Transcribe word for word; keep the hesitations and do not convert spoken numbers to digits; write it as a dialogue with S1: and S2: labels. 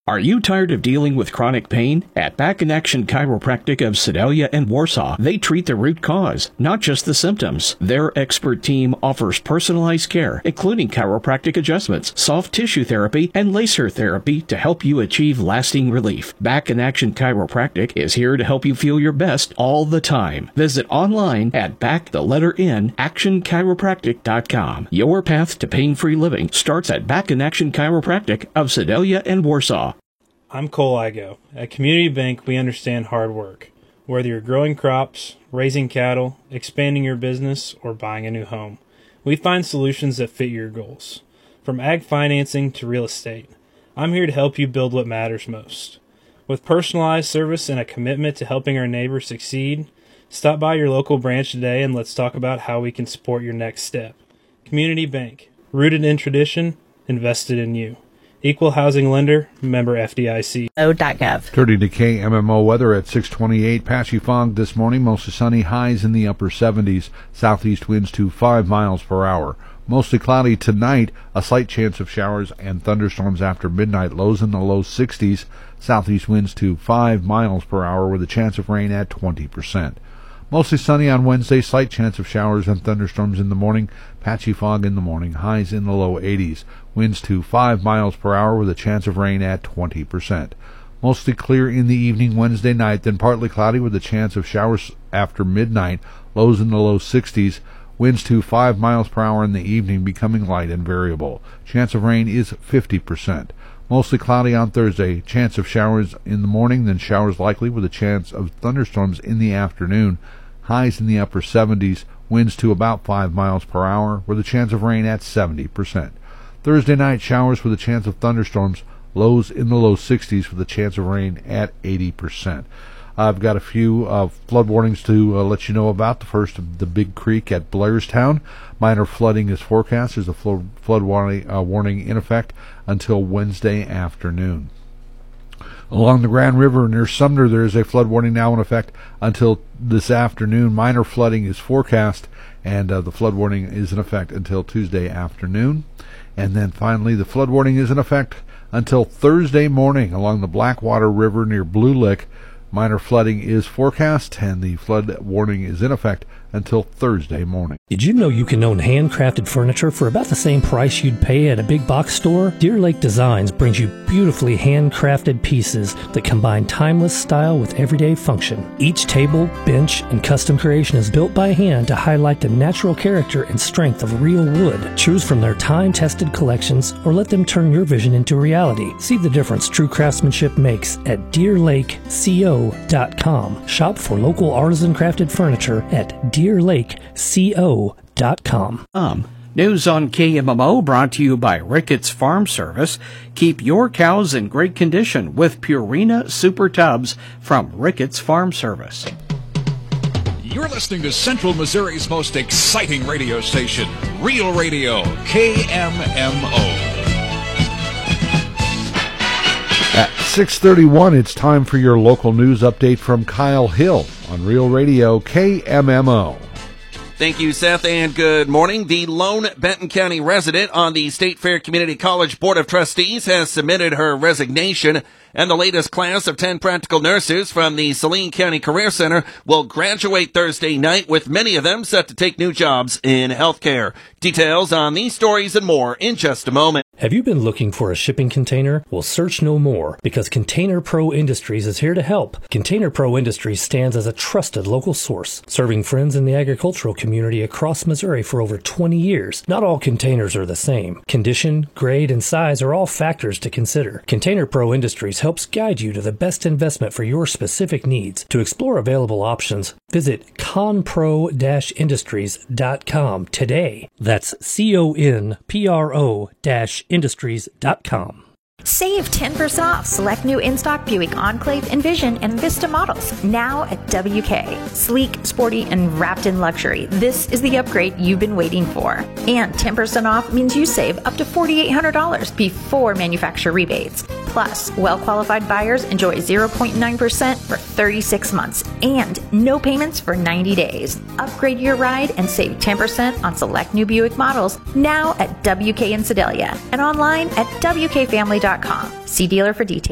S1: Are you tired of dealing with chronic pain? At Back in Action Chiropractic of Sedalia and Warsaw, they treat the root cause, not just the symptoms. Their expert team offers personalized care, including chiropractic adjustments, soft tissue therapy, and laser therapy to help you achieve lasting relief. Back in Action Chiropractic is here to help you feel your best all the time. Visit online at back the letter N action chiropractic dot com. Your path to pain-free living starts at Back in Action Chiropractic of Sedalia and Warsaw.
S2: I'm Cole Igo. At Community Bank, we understand hard work. Whether you're growing crops, raising cattle, expanding your business, or buying a new home, we find solutions that fit your goals. From ag financing to real estate, I'm here to help you build what matters most. With personalized service and a commitment to helping our neighbors succeed, stop by your local branch today and let's talk about how we can support your next step. Community Bank, rooted in tradition, invested in you. Equal housing lender, member F D I C.
S3: O dot gov.
S4: Turning to K M M O weather at six twenty-eight. Patchy fog this morning, mostly sunny, highs in the upper seventies. Southeast winds to five miles per hour. Mostly cloudy tonight, a slight chance of showers and thunderstorms after midnight. Lows in the low sixties. Southeast winds to five miles per hour with a chance of rain at twenty percent. Mostly sunny on Wednesday, slight chance of showers and thunderstorms in the morning. Patchy fog in the morning, highs in the low eighties. Winds to five miles per hour with a chance of rain at twenty percent. Mostly clear in the evening Wednesday night, then partly cloudy with a chance of showers after midnight. Lows in the low sixties. Winds to five miles per hour in the evening, becoming light and variable. Chance of rain is fifty percent. Mostly cloudy on Thursday. Chance of showers in the morning, then showers likely with a chance of thunderstorms in the afternoon. Highs in the upper seventies, winds to about five miles per hour, with a chance of rain at seventy percent. Thursday night, showers with a chance of thunderstorms, lows in the low sixties with a chance of rain at eighty percent. I've got a few uh, flood warnings to uh, let you know about. The first, the Big Creek at Blairstown. Minor flooding is forecast. There's a flood, flood warning, uh, warning in effect until Wednesday afternoon. Along the Grand River near Sumner, there is a flood warning now in effect until this afternoon. Minor flooding is forecast, and uh, the flood warning is in effect until Tuesday afternoon. And then finally, the flood warning is in effect until Thursday morning along the Blackwater River near Blue Lick. Minor flooding is forecast, and the flood warning is in effect until Thursday morning.
S5: Did you know you can own handcrafted furniture for about the same price you'd pay at a big box store? Deer Lake Designs brings you beautifully handcrafted pieces that combine timeless style with everyday function. Each table, bench, and custom creation is built by hand to highlight the natural character and strength of real wood. Choose from their time-tested collections or let them turn your vision into reality. See the difference true craftsmanship makes at deer lake co dot com. Shop for local artisan crafted furniture at deer lake co dot com.
S1: Um, news on K M M O brought to you by Ricketts Farm Service. Keep your cows in great condition with Purina Super Tubs from Ricketts Farm Service.
S6: You're listening to Central Missouri's most exciting radio station, Real Radio, K M M O.
S4: At six thirty-one, it's time for your local news update from Kyle Hill on Real Radio K M M O.
S7: Thank you, Seth, and good morning. The lone Benton County resident on the State Fair Community College Board of Trustees has submitted her resignation, and the latest class of ten practical nurses from the Saline County Career Center will graduate Thursday night, with many of them set to take new jobs in healthcare. Details on these stories and more in just a moment.
S5: Have you been looking for a shipping container? Well, search no more, because Container Pro Industries is here to help. Container Pro Industries stands as a trusted local source, serving friends in the agricultural community across Missouri for over twenty years. Not all containers are the same. Condition, grade, and size are all factors to consider. Container Pro Industries helps guide you to the best investment for your specific needs. To explore available options, visit conpro dash industries dot com today. That's C O N P R O dash industries dot com.
S3: Save ten percent off select new in-stock Buick Enclave, Envision, and Vista models now at W K. Sleek, sporty, and wrapped in luxury. This is the upgrade you've been waiting for. And ten percent off means you save up to four thousand eight hundred dollars before manufacturer rebates. Plus, well-qualified buyers enjoy zero point nine percent for thirty-six months and no payments for ninety days. Upgrade your ride and save ten percent on select new Buick models now at W K in Sedalia and online at W K family dot com. See dealer for details.